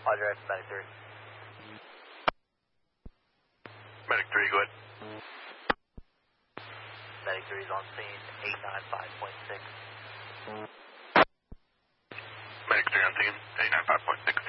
Roger, that's Medic 3. Medic 3, go ahead. Medic 3 is on scene, 895.6. Medic 3 on scene, 895.6.